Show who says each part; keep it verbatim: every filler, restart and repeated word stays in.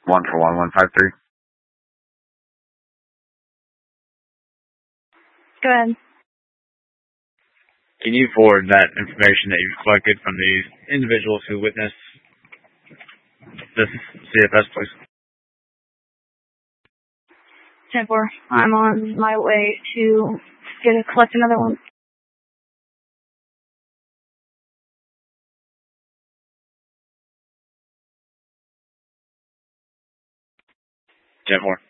Speaker 1: One for one one five three.
Speaker 2: Go ahead.
Speaker 3: Can you forward that information that you've collected from these individuals who witnessed this C F S, please?
Speaker 2: ten four. I'm on my way to get a, collect another one.
Speaker 3: ten four.